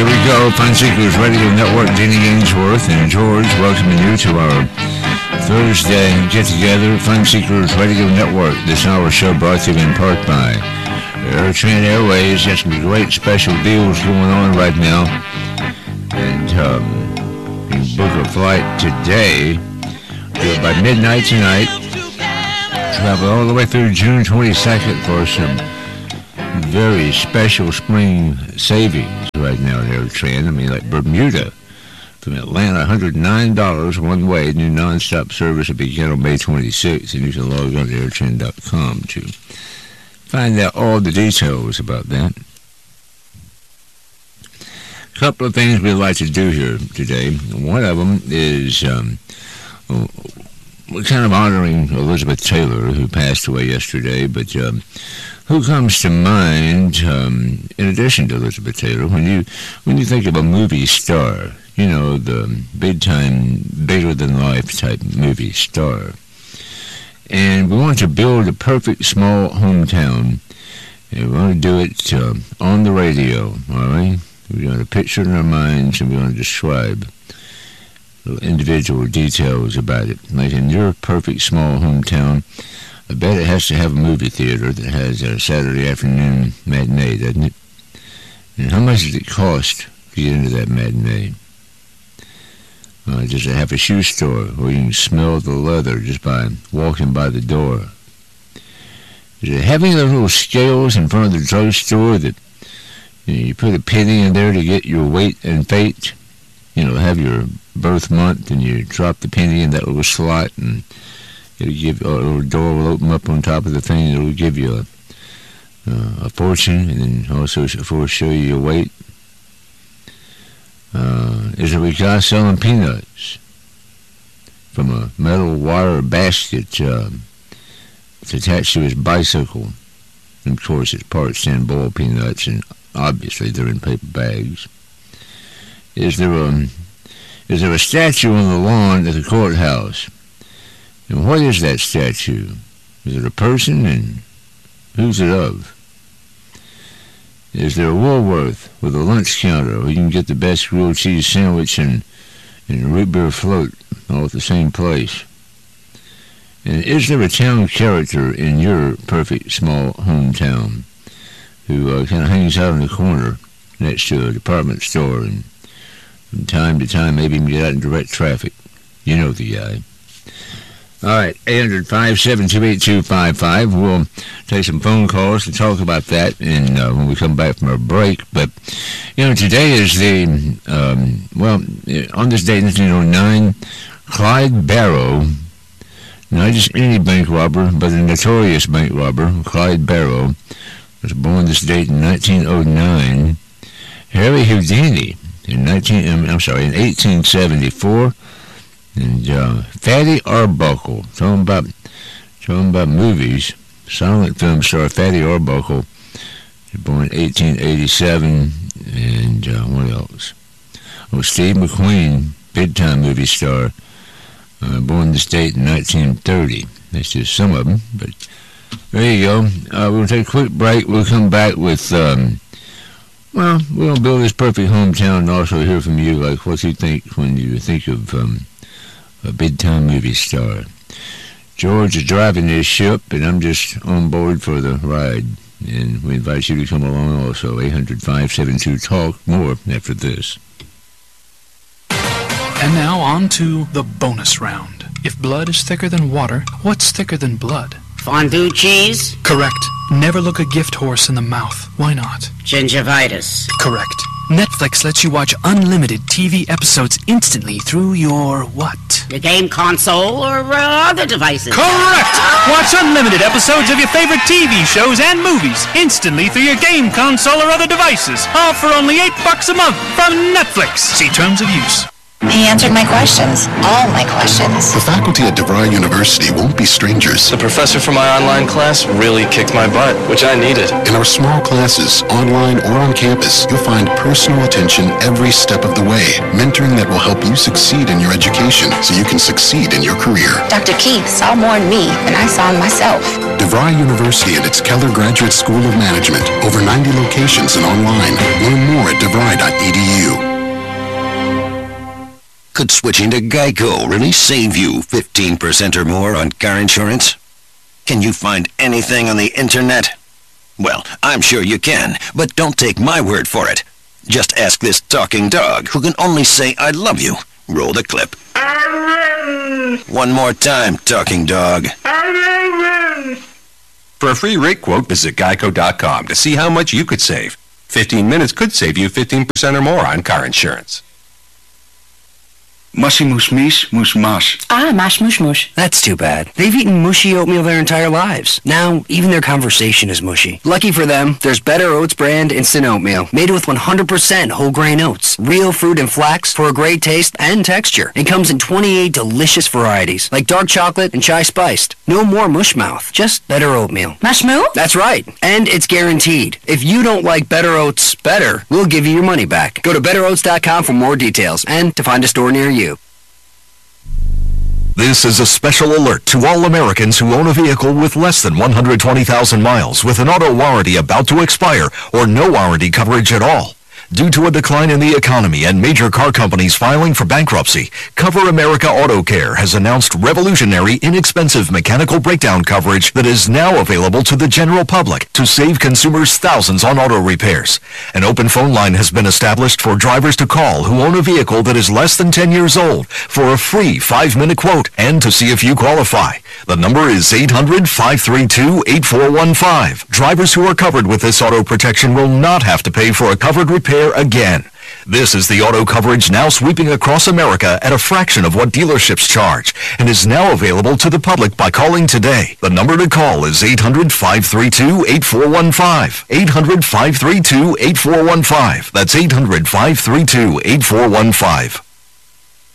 Here we go. Fun Seekers Radio Network. Denny Ainsworth and George welcoming you to our Thursday get-together. Fun Seekers Radio Network. This hour show brought to you in part by AirTran Airways. Got some great special deals going on right now. And you can book a flight today. Do it by midnight tonight. Travel all the way through June 22nd for some very special spring savings right now at AirTran. I mean, like Bermuda from Atlanta, $109 one way. New nonstop service will begin on May 26th, and you can log on to airtran.com to find out all the details about that. A couple of things we'd like to do here today. One of them is we're kind of honoring Elizabeth Taylor, who passed away yesterday, but who comes to mind in addition to Elizabeth Taylor when you think of a movie star, you know, the big-time, bigger-than-life type movie star. And we want to build a perfect small hometown, and we want to do it on the radio, all right? We want to picture in our minds, and we want to describe individual details about it. Like in your perfect small hometown, I bet it has to have a movie theater that has a Saturday afternoon matinee, doesn't it? And how much does it cost to get into that matinee? Does it have a shoe store where you can smell the leather just by walking by the door? Is it having those little scales in front of the drugstore that you put a penny in there to get your weight and fate? You know, have your birth month and you drop the penny in that little slot and it'll give a little door will open up on top of the thing. It'll give you a fortune, and then also show you your weight. Is it a guy selling peanuts from a metal wire basket it's attached to his bicycle? And of course, it's parched and boiled peanuts, and obviously they're in paper bags. Is there a statue on the lawn at the courthouse? And what is that statue? Is it a person, and who's it of? Is there a Woolworth with a lunch counter where you can get the best grilled cheese sandwich and a root beer float all at the same place? And is there a town character in your perfect small hometown who kind of hangs out in the corner next to a department store and from time to time maybe even get out in direct traffic? You know the guy. All right, 800-572-8255. We'll take some phone calls to talk about that and when we come back from our break. But, you know, today is the, on this day in 1909, Clyde Barrow, not just any bank robber, but a notorious bank robber, Clyde Barrow, was born this date in 1909. Harry Houdini in 1874. And Fatty Arbuckle, talking about movies, silent film star Fatty Arbuckle, born in 1887, and what else? Oh, Steve McQueen, big-time movie star, born this date in 1930. That's just some of them, but there you go. We'll take a quick break. We'll come back with, we're going to build this perfect hometown and also hear from you, like what you think when you think of a big-time movie star. George is driving this ship, and I'm just on board for the ride. And we invite you to come along also. 800-572-TALK. More after this. And now on to the bonus round. If blood is thicker than water, what's thicker than blood? Fondue cheese? Correct. Never look a gift horse in the mouth. Why not? Gingivitis. Correct. Netflix lets you watch unlimited TV episodes instantly through your what? Your game console or other devices. Correct! Watch unlimited episodes of your favorite TV shows and movies instantly through your game console or other devices. All for only $8 a month from Netflix. See terms of use. He answered my questions. All my questions. The faculty at DeVry University won't be strangers. The professor from my online class really kicked my butt, which I needed. In our small classes, online or on campus, you'll find personal attention every step of the way. Mentoring that will help you succeed in your education so you can succeed in your career. Dr. Keith saw more in me than I saw in myself. DeVry University and its Keller Graduate School of Management. Over 90 locations and online. Learn more at devry.edu. Could switching to Geico really save you 15% or more on car insurance? Can you find anything on the internet? Well, I'm sure you can, but don't take my word for it. Just ask this talking dog, who can only say I love you. Roll the clip. One more time, talking dog. For a free rate quote, visit geico.com to see how much you could save. 15 minutes could save you 15% or more on car insurance. Mushy mush meesh, mush mash. Ah, mash mush mush. That's too bad. They've eaten mushy oatmeal their entire lives. Now, even their conversation is mushy. Lucky for them, there's Better Oats brand instant oatmeal, made with 100% whole grain oats, real fruit and flax for a great taste and texture. It comes in 28 delicious varieties, like dark chocolate and chai spiced. No more mush mouth, just Better Oatmeal. Mash moo? That's right, and it's guaranteed. If you don't like Better Oats better, we'll give you your money back. Go to betteroats.com for more details and to find a store near you. This is a special alert to all Americans who own a vehicle with less than 120,000 miles with an auto warranty about to expire or no warranty coverage at all. Due to a decline in the economy and major car companies filing for bankruptcy, Cover America Auto Care has announced revolutionary, inexpensive mechanical breakdown coverage that is now available to the general public to save consumers thousands on auto repairs. An open phone line has been established for drivers to call who own a vehicle that is less than 10 years old for a free 5-minute quote and to see if you qualify. The number is 800-532-8415. Drivers who are covered with this auto protection will not have to pay for a covered repair again. This is the auto coverage now sweeping across America at a fraction of what dealerships charge and is now available to the public by calling today. The number to call is 800-532-8415. 800-532-8415. That's 800-532-8415.